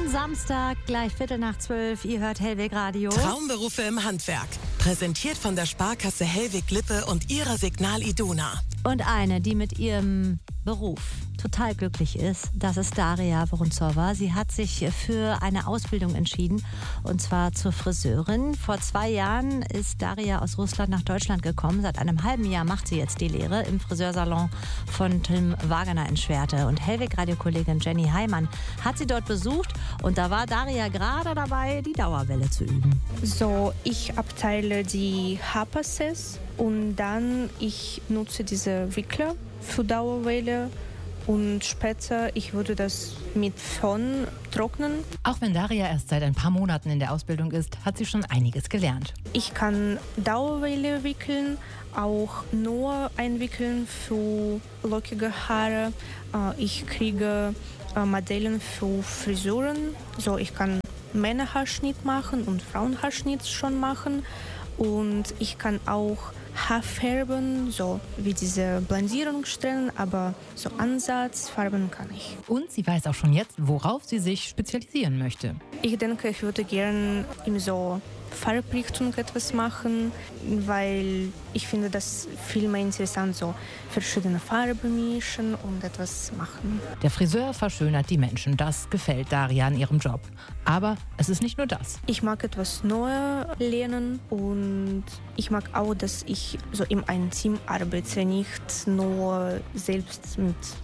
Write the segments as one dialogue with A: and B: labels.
A: Samstag, gleich 11:45. Ihr hört Hellweg Radio.
B: Traumberufe im Handwerk. Präsentiert von der Sparkasse Hellweg-Lippe und ihrer Signal Iduna.
A: Und eine, die mit ihrem Beruf total glücklich ist, das ist Daria Vorontsova. Sie hat sich für eine Ausbildung entschieden, und zwar zur Friseurin. Vor 2 Jahren ist Daria aus Russland nach Deutschland gekommen. Seit einem halben Jahr macht sie jetzt die Lehre im Friseursalon von Tim Wagener in Schwerte. Und Hellweg-Radio-Kollegin Jenny Heimann hat sie dort besucht, und da war Daria gerade dabei, die Dauerwelle zu üben.
C: So, ich abteile die Haarprozess und dann ich nutze diese Wickler für Dauerwelle. Und später, ich würde das mit Föhn trocknen.
D: Auch wenn Daria erst seit ein paar Monaten in der Ausbildung ist, hat sie schon einiges gelernt.
C: Ich kann Dauerwelle wickeln, auch nur einwickeln für lockige Haare. Ich kriege Modelle für Frisuren. So, ich kann Männerhaarschnitt machen und Frauenhaarschnitt schon machen. Und ich kann auch Haarfärben, so wie diese Blondierungsstellen, aber so Ansatzfarben kann ich.
D: Und sie weiß auch schon jetzt, worauf sie sich spezialisieren möchte.
C: Ich denke, ich würde gerne in so Farbrichtung etwas machen, weil ich finde das viel mehr interessant, so verschiedene Farben mischen und etwas machen.
D: Der Friseur verschönert die Menschen, das gefällt Daria an ihrem Job. Aber es ist nicht nur das.
C: Ich mag etwas Neues lernen und ich mag auch, dass ich so in einem Team arbeite, nicht nur selbst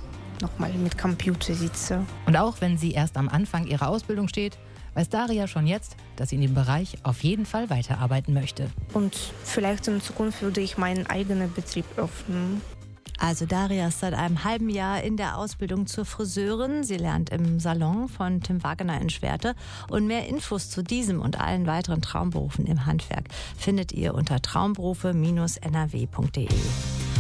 C: mit Computer sitze.
D: Und auch wenn sie erst am Anfang ihrer Ausbildung steht, weiß Daria schon jetzt, dass sie in dem Bereich auf jeden Fall weiterarbeiten möchte.
C: Und vielleicht in Zukunft würde ich meinen eigenen Betrieb öffnen.
A: Also Daria ist seit einem halben Jahr in der Ausbildung zur Friseurin. Sie lernt im Salon von Tim Wagener in Schwerte. Und mehr Infos zu diesem und allen weiteren Traumberufen im Handwerk findet ihr unter traumberufe-nrw.de.